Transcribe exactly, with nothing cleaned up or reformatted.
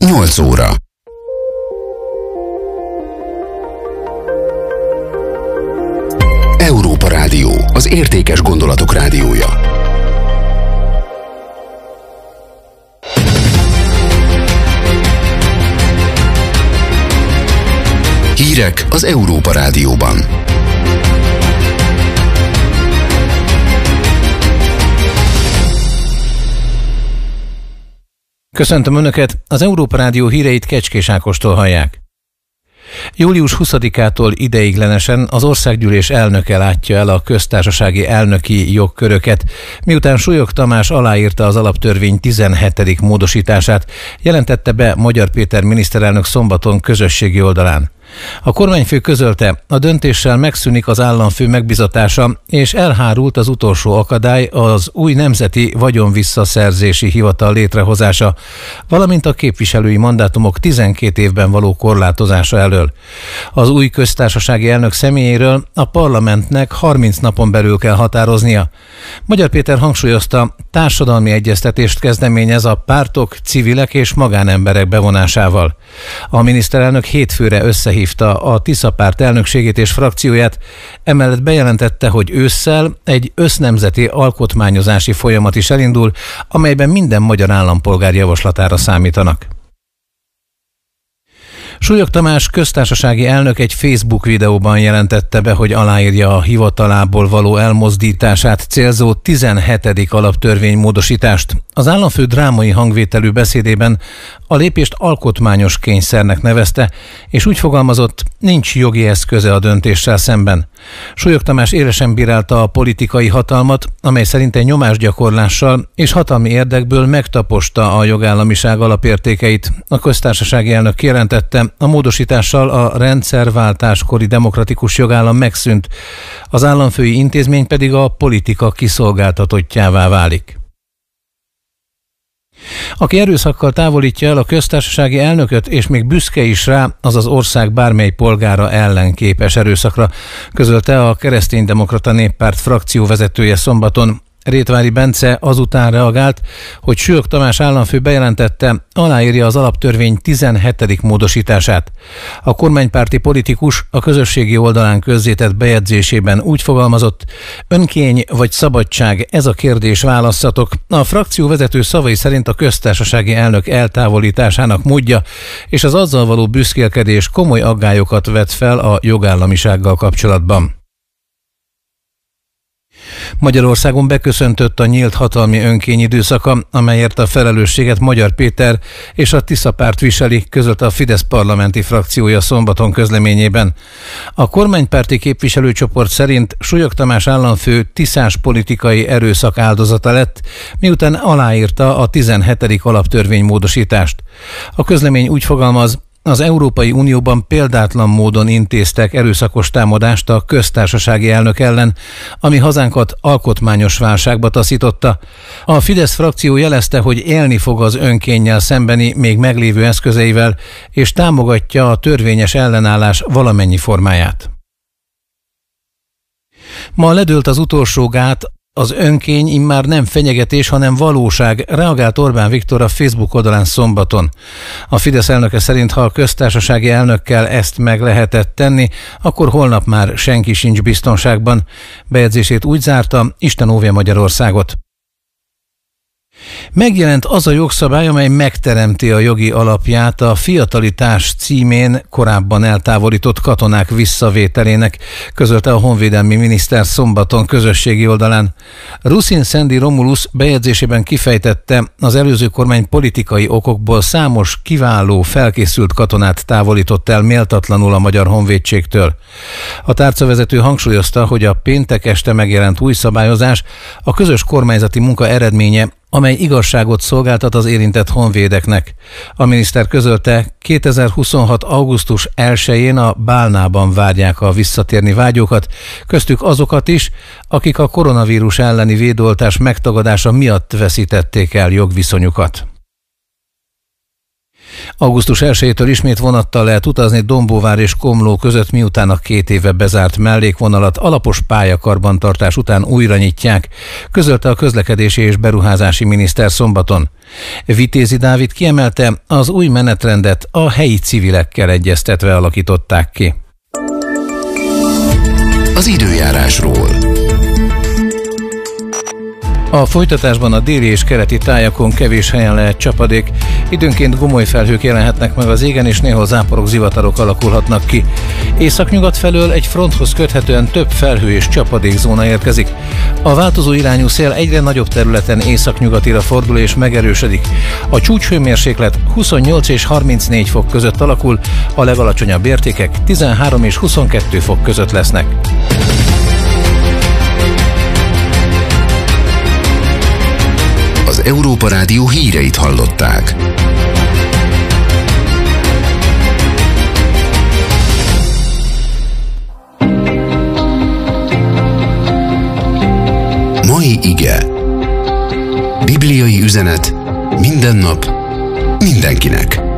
nyolc óra. Európa Rádió, az értékes gondolatok rádiója. Hírek az Európa Rádióban. Köszöntöm Önöket, az Európa Rádió híreit Kecskés Ákostól hallják. július huszadikától ideiglenesen az országgyűlés elnöke látja el a köztársasági elnöki jogköröket, miután Súlyog Tamás aláírta az alaptörvény tizenhetedik módosítását, jelentette be Magyar Péter miniszterelnök szombaton közösségi oldalán. A kormányfő közölte, a döntéssel megszűnik az államfő megbizatása, és elhárult az utolsó akadály, az új nemzeti vagyonvisszaszerzési hivatal létrehozása, valamint a képviselői mandátumok tizenkét évben való korlátozása elől. Az új köztársasági elnök személyéről a parlamentnek harminc napon belül kell határoznia. Magyar Péter hangsúlyozta, társadalmi egyeztetést kezdeményez a pártok, civilek és magánemberek bevonásával. A miniszterelnök hétfőre összehívta a Tisza párt elnökségét és frakcióját, emellett bejelentette, hogy ősszel egy össznemzeti alkotmányozási folyamat is elindul, amelyben minden magyar állampolgár javaslatára számítanak. Súlyog Tamás köztársasági elnök egy Facebook videóban jelentette be, hogy aláírja a hivatalából való elmozdítását célzó tizenhetedik alaptörvénymódosítást. Az államfő drámai hangvételű beszédében a lépést alkotmányos kényszernek nevezte, és úgy fogalmazott, nincs jogi eszköze a döntéssel szemben. Súlyog Tamás élesen bírálta a politikai hatalmat, amely szerinte nyomásgyakorlással és hatalmi érdekből megtaposta a jogállamiság alapértékeit. A köztársasági elnök kijelentette, a módosítással a rendszerváltáskori demokratikus jogállam megszűnt, az államfői intézmény pedig a politika kiszolgáltatottjává válik. Aki erőszakkal távolítja el a köztársasági elnököt, és még büszke is rá, az az ország bármely polgára ellen képes erőszakra, közölte a Kereszténydemokrata Néppárt frakció vezetője szombaton. Rétvári Bence azután reagált, hogy Súlyog Tamás államfő bejelentette, aláírja az alaptörvény tizenhetedik módosítását. A kormánypárti politikus a közösségi oldalán közzétett bejegyzésében úgy fogalmazott, önkény vagy szabadság, ez a kérdés, válasszatok. A frakció vezető szavai szerint a köztársasági elnök eltávolításának módja és az azzal való büszkélkedés komoly aggályokat vet fel a jogállamisággal kapcsolatban. Magyarországon beköszöntött a nyílt hatalmi önkény időszaka, amelyért a felelősséget Magyar Péter és a Tisza párt viseli, közölte a Fidesz parlamenti frakciója szombaton közleményében. A kormánypárti képviselőcsoport szerint Súlyog Tamás államfő tiszás politikai erőszak áldozata lett, miután aláírta a tizenhetedik alaptörvénymódosítást. A közlemény úgy fogalmaz, az Európai Unióban példátlan módon intéztek erőszakos támadást a köztársasági elnök ellen, ami hazánkat alkotmányos válságba taszította. A Fidesz frakció jelezte, hogy élni fog az önkénnyel szembeni még meglévő eszközeivel, és támogatja a törvényes ellenállás valamennyi formáját. Ma ledőlt az utolsó gát, az önkény immár nem fenyegetés, hanem valóság, reagált Orbán Viktor a Facebook oldalán szombaton. A Fidesz elnöke szerint, ha a köztársasági elnökkel ezt meg lehetett tenni, akkor holnap már senki sincs biztonságban. Bejegyzését úgy zárta, Isten óvja Magyarországot. Megjelent az a jogszabály, amely megteremti a jogi alapját a fiatalitás címén korábban eltávolított katonák visszavételének, közölte a honvédelmi miniszter szombaton közösségi oldalán. Ruszin Szendi Romulus bejegyzésében kifejtette, az előző kormány politikai okokból számos kiváló, felkészült katonát távolított el méltatlanul a magyar honvédségtől. A tárcavezető hangsúlyozta, hogy a péntek este megjelent új szabályozás a közös kormányzati munka eredménye, amely igazságot szolgáltat az érintett honvédeknek. A miniszter közölte, kétezer-huszonhat. augusztus elsején a Bálnában várják a visszatérni vágyókat, köztük azokat is, akik a koronavírus elleni védőoltás megtagadása miatt veszítették el jogviszonyukat. augusztus elsejétől ismét vonattal lehet utazni Dombóvár és Komló között, miután a két éve bezárt mellékvonalat alapos pályakarbantartás után újra nyitják, közölte a közlekedési és beruházási miniszter szombaton. Vitézi Dávid kiemelte, az új menetrendet a helyi civilekkel egyeztetve alakították ki. Az időjárásról. A folytatásban a déli és keleti tájakon kevés helyen lehet csapadék, időnként gomolyfelhők jelenhetnek meg az égen, és néhol záporok, zivatarok alakulhatnak ki. Északnyugat felől egy fronthoz köthetően több felhő és csapadékzóna érkezik. A változó irányú szél egyre nagyobb területen északnyugatira fordul és megerősödik. A csúcshőmérséklet huszonnyolc és harmincnégy fok között alakul, a legalacsonyabb értékek tizenhárom és huszonkettő fok között lesznek. Az Európa Rádió híreit hallották. Mai ige. Bibliai üzenet minden nap, mindenkinek.